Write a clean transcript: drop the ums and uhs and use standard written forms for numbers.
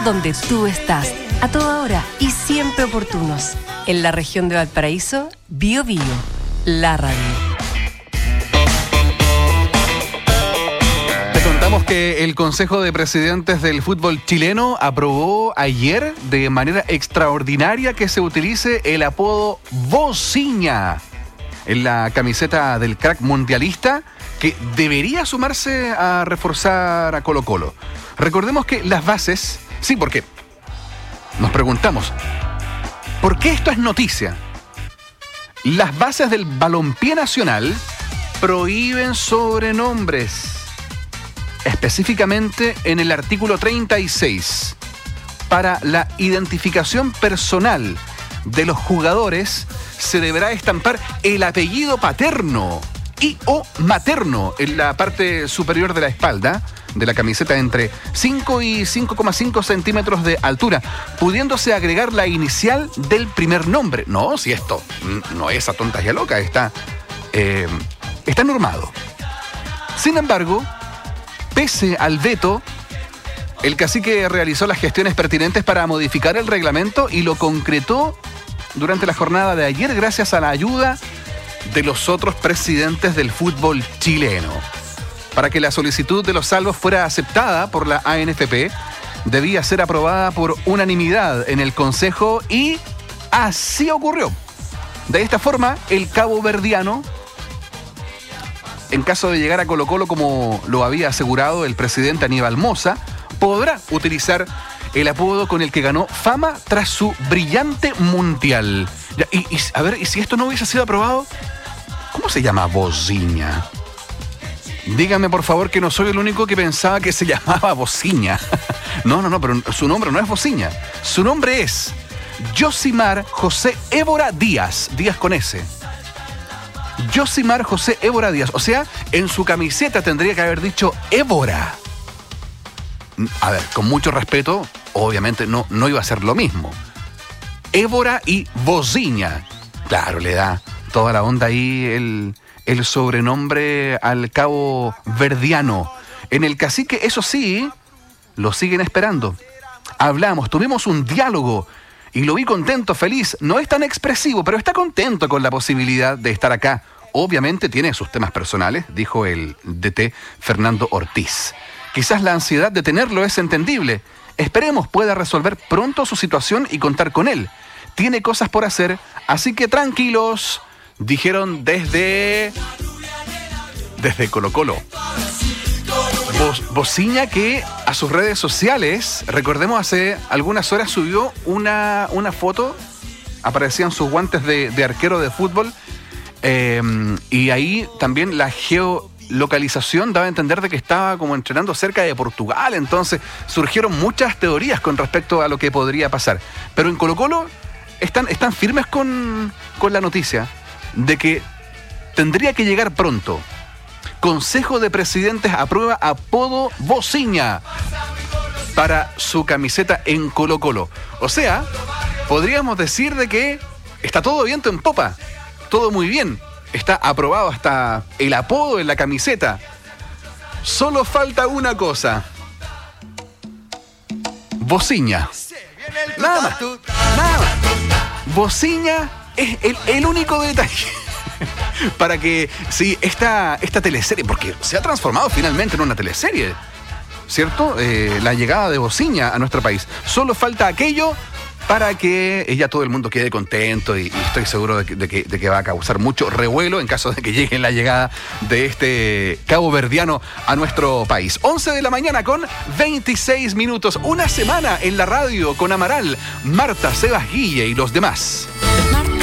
donde tú estás, a toda hora y siempre oportunos. En la región de Valparaíso, Bio Bio, la radio. Te contamos que el Consejo de Presidentes del Fútbol Chileno aprobó ayer de manera extraordinaria que se utilice el apodo Vociña en la camiseta del crack mundialista, que debería sumarse a reforzar a Colo-Colo. Recordemos que las bases, sí, porque nos preguntamos, ¿por qué esto es noticia? Las bases del balompié nacional prohíben sobrenombres, específicamente en el artículo 36. Para la identificación personal de los jugadores se deberá estampar el apellido paterno y o materno en la parte superior de la espalda de la camiseta entre 5 y 5,5 centímetros de altura, pudiéndose agregar la inicial del primer nombre. No, si esto no es a tontas y a locas, está normado. Sin embargo, pese al veto, el cacique realizó las gestiones pertinentes para modificar el reglamento y lo concretó durante la jornada de ayer gracias a la ayuda de los otros presidentes del fútbol chileno. Para que la solicitud de los salvos fuera aceptada por la ANFP, debía ser aprobada por unanimidad en el Consejo y así ocurrió. De esta forma, el caboverdiano, en caso de llegar a Colo-Colo como lo había asegurado el presidente Aníbal Mosa, podrá utilizar el apodo con el que ganó fama tras su brillante mundial. A ver, ¿y si esto no hubiese sido aprobado? ¿Cómo se llama Vociña? Dígame, por favor, que no soy el único que pensaba que se llamaba Vociña. No, pero su nombre no es Vociña. Su nombre es Yosimar José Évora Díaz. Díaz con S. Yosimar José Évora Díaz. O sea, en su camiseta tendría que haber dicho Évora. A ver, con mucho respeto, obviamente no iba a ser lo mismo. Évora y Vociña. Claro, le da toda la onda ahí el sobrenombre al cabo verdiano. En el cacique, eso sí, lo siguen esperando. Hablamos, tuvimos un diálogo y lo vi contento, feliz. No es tan expresivo, pero está contento con la posibilidad de estar acá. Obviamente tiene sus temas personales, dijo el DT Fernando Ortiz. Quizás la ansiedad de tenerlo es entendible. Esperemos pueda resolver pronto su situación y contar con él. Tiene cosas por hacer, así que tranquilos, dijeron desde Colo-Colo. Vociña, que a sus redes sociales, recordemos, hace algunas horas subió una foto, aparecían sus guantes de arquero de fútbol, y ahí también la geolocalización daba a entender de que estaba como entrenando cerca de Portugal. Entonces surgieron muchas teorías con respecto a lo que podría pasar. Pero en Colo-Colo están firmes con la noticia de que tendría que llegar pronto. Consejo de Presidentes aprueba apodo Vociña para su camiseta en Colo-Colo. O sea, podríamos decir de que está todo viento en popa, todo muy bien. Está aprobado hasta el apodo en la camiseta. Solo falta una cosa. Vociña. Nada más. Vociña es el único detalle para que, sí, esta teleserie, porque se ha transformado finalmente en una teleserie, ¿cierto? La llegada de Vociña a nuestro país. Solo falta aquello para que ya todo el mundo quede contento y estoy seguro de que va a causar mucho revuelo en caso de que llegue la llegada de este caboverdiano a nuestro país. 11 de la mañana con 26 minutos. Una semana en la radio con Amaral, Marta, Sebas Guille y los demás.